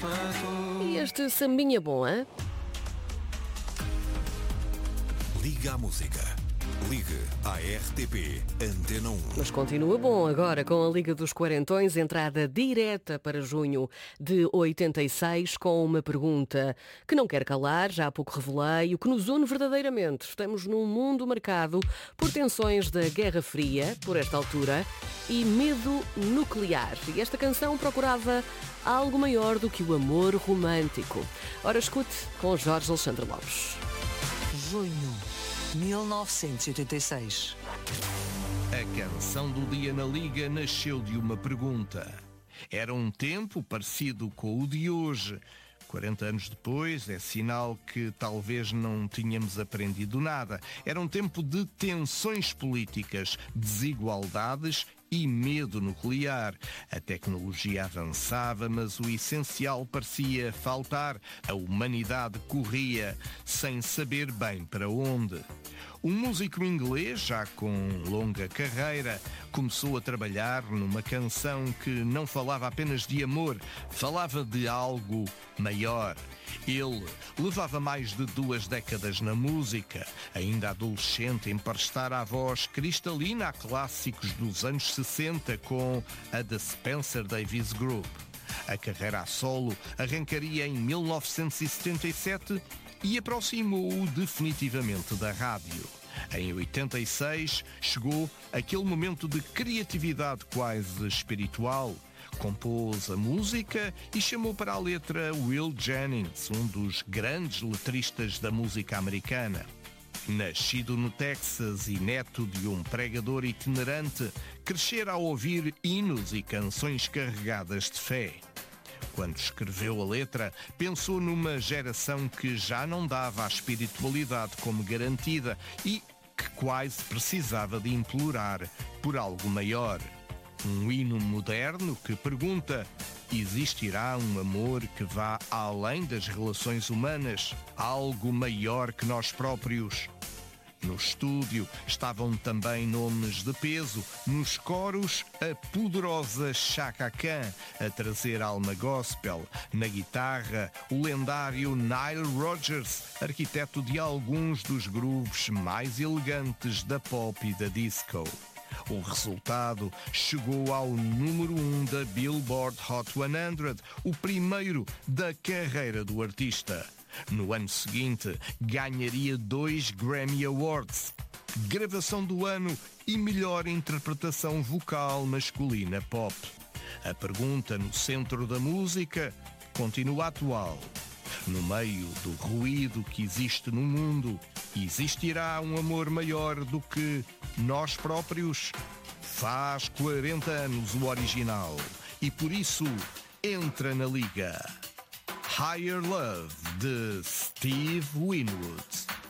E este sambinha bom, hein? Liga à música. Ligue à RTP Antena 1. Mas continua bom agora com a Liga dos Quarentões, entrada direta para junho de 86, com uma pergunta que não quer calar, já há pouco revelei, o que nos une verdadeiramente. Estamos num mundo marcado por tensões da Guerra Fria, por esta altura, e medo nuclear. E esta canção procurava algo maior do que o amor romântico. Ora, escute com Jorge Alexandre Lopes. Junho 1986. A canção do dia na Liga nasceu de uma pergunta. Era um tempo parecido com o de hoje. 40 anos depois, é sinal que talvez não tínhamos aprendido nada. Era um tempo de tensões políticas, desigualdades e medo nuclear. A tecnologia avançava, mas o essencial parecia faltar. A humanidade corria sem saber bem para onde. Um músico inglês, já com longa carreira, começou a trabalhar numa canção que não falava apenas de amor, falava de algo maior. Ele levava mais de 2 décadas na música, ainda adolescente, emprestar a voz cristalina a clássicos dos anos 60 com a The Spencer Davis Group. A carreira a solo arrancaria em 1977 e aproximou-o definitivamente da rádio. Em 86 chegou aquele momento de criatividade quase espiritual. Compôs a música e chamou para a letra Will Jennings, um dos grandes letristas da música americana. Nascido no Texas e neto de um pregador itinerante, crescera a ouvir hinos e canções carregadas de fé. Quando escreveu a letra, pensou numa geração que já não dava a espiritualidade como garantida e que quase precisava de implorar por algo maior. Um hino moderno que pergunta: existirá um amor que vá além das relações humanas, algo maior que nós próprios? No estúdio estavam também nomes de peso. Nos coros, a poderosa Chaka Khan a trazer alma gospel. Na guitarra, o lendário Nile Rodgers, arquiteto de alguns dos grooves mais elegantes da pop e da disco. O resultado chegou ao número 1 da Billboard Hot 100, o primeiro da carreira do artista. No ano seguinte, ganharia 2 Grammy Awards, gravação do ano e melhor interpretação vocal masculina pop. A pergunta no centro da música continua atual. No meio do ruído que existe no mundo, existirá um amor maior do que nós próprios? Faz 40 anos o original e por isso entra na Liga. Higher Love, de Steve Winwood.